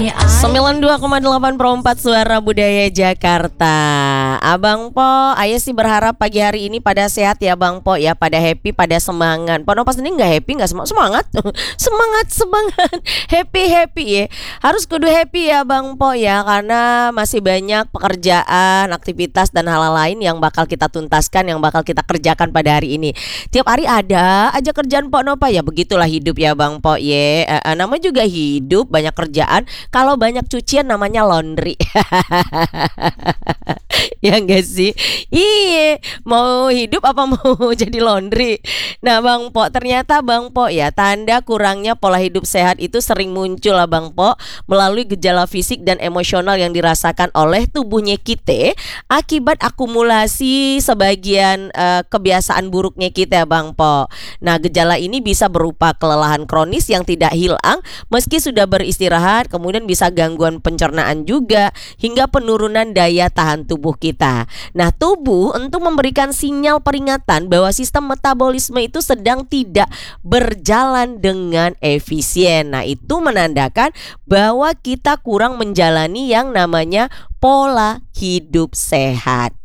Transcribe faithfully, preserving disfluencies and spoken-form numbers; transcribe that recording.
sembilan puluh dua koma delapan per empat Suara Budaya Jakarta. Abang Po, Ayah sih berharap pagi hari ini pada sehat ya Bang Po ya, pada happy, pada semangat. Po pas ini nggak happy, nggak semangat, semangat, semangat, semangat, happy happy ya. Harus kudu happy ya Bang Po ya, karena masih banyak pekerjaan, aktivitas dan hal-hal lain yang bakal kita tuntaskan, yang bakal kita kerjakan pada hari ini. Tiap hari ada aja kerjaan Po Nova ya, begitulah hidup ya Bang Po ya. E, e, nama juga hidup, banyak kerjaan. Kalau banyak cucian namanya laundry. Ya enggak sih? Iya, mau hidup apa mau jadi laundry? Nah Bang Po, ternyata Bang Po ya, tanda kurangnya pola hidup sehat itu sering muncul lah Bang Po, melalui gejala fisik dan emosional yang dirasakan oleh tubuhnya kita akibat akumulasi sebagian uh, kebiasaan buruknya kita Bang Po. Nah gejala ini bisa berupa kelelahan kronis yang tidak hilang meski sudah beristirahat, kemudian bisa gangguan pencernaan juga, hingga penurunan daya tahan tubuh kita. Nah tubuh untuk memberikan sinyal peringatan bahwa sistem metabolisme itu sedang tidak berjalan dengan efisien. Nah itu menandakan bahwa kita kurang menjalani yang namanya pola hidup sehat.